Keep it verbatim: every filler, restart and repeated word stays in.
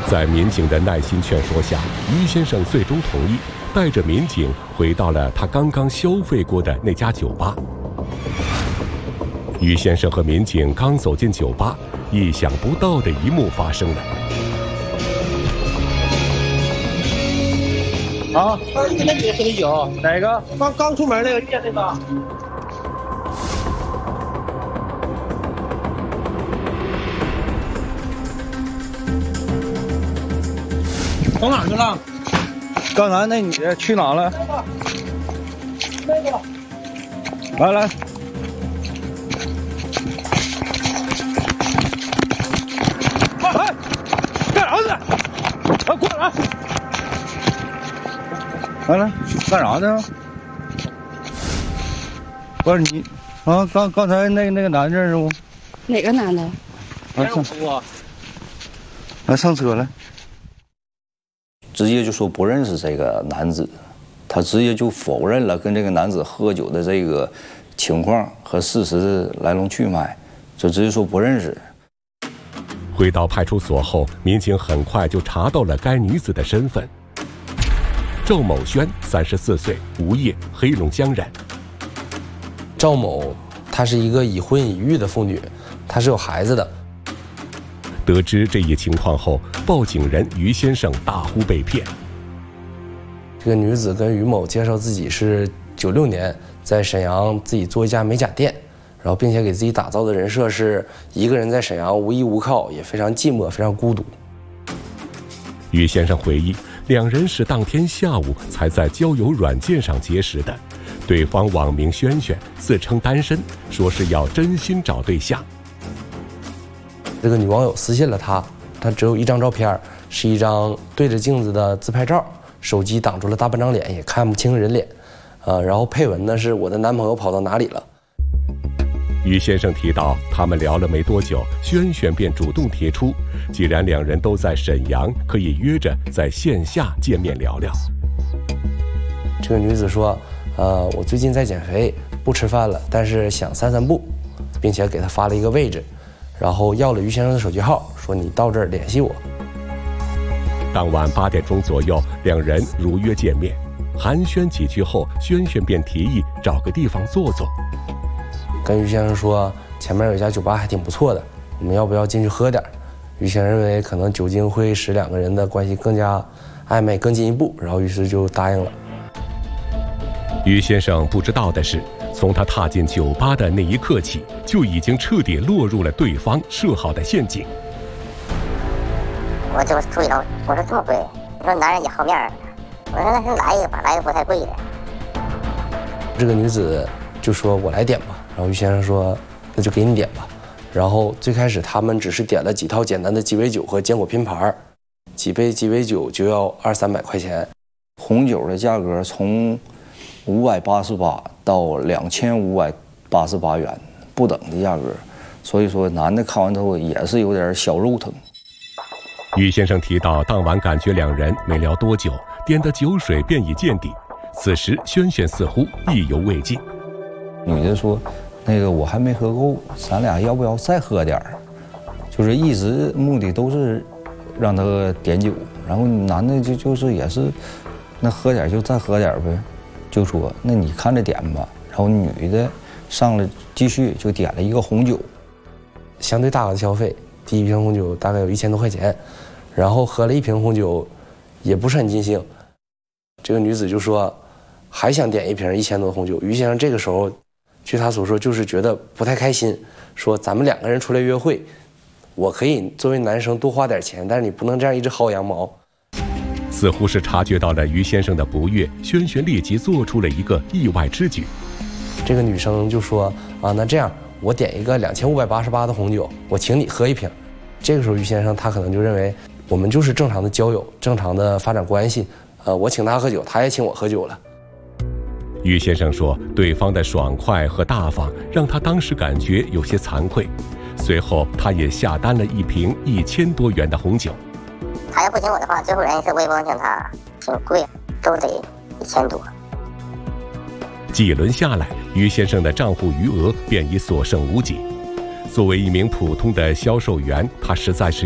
在民警的耐心劝说下，于先生最终同意带着民警回到了他刚刚消费过的那家酒吧。于先生和民警刚走进酒吧，意想不到的一幕发生了。 啊，刚跟那女的喝的酒，哪个？刚刚出门那个，遇见那个。跑哪去了？ 刚才那女的去哪了？ 那个，那个，来来。哎，干啥呢？来，过来！来来，干啥呢？不是你啊？刚刚才那那个男的认识不？ 哪个男的？ 来上来上车来。 直接就说不认识这个男子，他直接就否认了跟这个男子喝酒的这个情况和事实的来龙去脉，就直接说不认识。 回到派出所后，民警很快就查到了该女子的身份。赵某轩，三十四岁，无业，黑龙江人。 赵某，她是一个已婚已育的妇女，她是有孩子的。 得知这一情况后，报警人于先生大呼被骗。 这个女子跟于某介绍自己是九六年在沈阳自己做一家美甲店，然后并且给自己打造的人设是一个人在沈阳无依无靠，也非常寂寞，非常孤独。 于先生回忆，两人是当天下午才在交友软件上结识的，对方网名轩轩，自称单身，说是要真心找对象。 这个女网友私信了他，他只有一张照片，是一张对着镜子的自拍照，手机挡住了大半张脸，也看不清人脸。呃，然后配文呢是我的男朋友跑到哪里了。 于先生提到，他们聊了没多久，轩轩便主动提出，既然两人都在沈阳，可以约着在线下见面聊聊。 这个女子说，呃，我最近在减肥，不吃饭了，但是想散散步，并且给他发了一个位置。然后要了于先生的手机号，说你到这儿联系我。 当晚八点钟左右，两人如约见面。寒暄几句后，轩轩便提议找个地方坐坐。 跟于先生说，前面有一家酒吧还挺不错的，我们要不要进去喝点？于先生认为可能酒精会使两个人的关系更加暧昧，更进一步，然后于是就答应了。 于先生不知道的是，从他踏进酒吧的那一刻起，就已经彻底落入了对方设好的陷阱。 我就注意到，我说这么贵，我说男人也好面儿，我说那就来一个吧，来一个不太贵的。 这个女子就说：“我来点吧。”然后于先生说：“那就给你点吧。”然后最开始他们只是点了几套简单的鸡尾酒和坚果拼盘，几杯鸡尾酒就要二三百块钱。 红酒的价格从五百八十八到两千五百八十八元不等的价格，所以说男的看完之后也是有点小肉疼。 于先生提到，当晚感觉两人没聊多久，点的酒水便已见底。此时轩轩似乎意犹未尽。 女的说：“那个我还没喝够，咱俩要不要再喝点儿？”就是一直目的都是让他点酒，然后男的就就是也是，那喝点就再喝点呗，就说那你看着点吧。然后女的上来继续就点了一个红酒， 相对大额的消费，第一瓶红酒大概有一千多块钱，然后喝了一瓶红酒，也不是很尽兴。这个女子就说还想点一瓶一千多的红酒。于先生这个时候，据他所说，就是觉得不太开心，说咱们两个人出来约会，我可以作为男生多花点钱，但是你不能这样一直薅羊毛。 似乎是察觉到了于先生的不悦，轩轩立即做出了一个意外之举。 这个女生就说啊，那这样我点一个两千五百八十八的红酒，我请你喝一瓶。这个时候于先生他可能就认为我们就是正常的交友，正常的发展关系，呃，我请他喝酒，他也请我喝酒了。 于先生说，对方的爽快和大方让他当时感觉有些惭愧。随后，他也下单了一瓶一千多元的红酒。 他要不请我的话，最后人家我也不能请他，挺贵，都得一千多。 几轮下来，于先生的账户余额便已所剩无几。作为一名普通的销售员，他实在是